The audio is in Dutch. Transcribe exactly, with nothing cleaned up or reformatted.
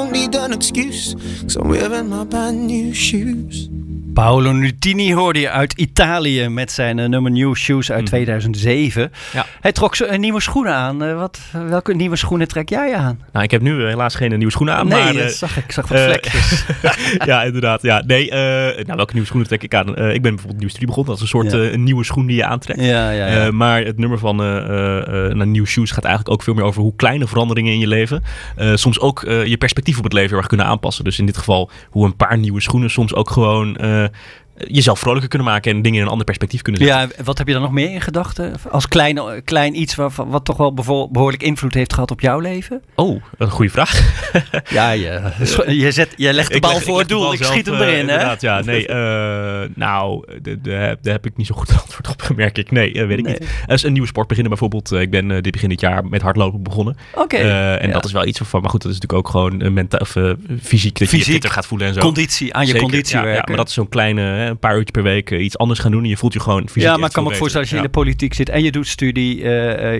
don't need an excuse, 'cause I'm wearing my brand new shoes. Paolo Nutini hoorde je uit Italië met zijn uh, nummer New Shoes uit mm. tweeduizend zeven. Ja. Hij trok zo een nieuwe schoenen aan. Uh, wat, welke nieuwe schoenen trek jij aan? Nou, ik heb nu uh, helaas geen nieuwe schoenen aan. Nee, maar, dat uh, zag ik. Ik zag wat vlekjes. Ja, inderdaad. Ja. Nee, uh, nou, welke nieuwe schoenen trek ik aan? Uh, ik ben bijvoorbeeld een nieuwe studie begonnen. Dat is een soort ja. uh, een nieuwe schoen die je aantrekt. Ja, ja, ja. Uh, maar het nummer van uh, uh, uh, New Shoes gaat eigenlijk ook veel meer over hoe kleine veranderingen in je leven uh, soms ook uh, je perspectief op het leven heel erg kunnen aanpassen. Dus in dit geval hoe een paar nieuwe schoenen soms ook gewoon Uh, jezelf vrolijker kunnen maken en dingen in een ander perspectief kunnen zetten. Ja, wat heb je dan nog meer in gedachten? Als klein, klein iets wat, wat toch wel bevo- behoorlijk invloed heeft gehad op jouw leven? Oh, een goede vraag. Ja, je, je, zet, je legt de bal leg, voor het doel. Ik, ik schiet hem erin, uh, inderdaad, hè? Ja, nee, uh, nou, daar heb ik niet zo goed antwoord op, merk ik. Nee, uh, weet ik nee. niet. Er is een nieuwe sport beginnen bijvoorbeeld. Uh, ik ben uh, dit begin dit jaar met hardlopen begonnen. Oké. Okay. Uh, en ja. dat is wel iets waarvan, maar goed, dat is natuurlijk ook gewoon uh, menta- of, uh, fysiek, dat fysiek, je je fitter gaat voelen en zo. Conditie, aan je Zeker, conditie ja, werken. Ja, maar dat is zo'n kleine, een paar uurtjes per week uh, iets anders gaan doen en je voelt je gewoon fysiek. Ja, maar ik kan me ook voorstellen als je ja. in de politiek zit en je doet studie, uh,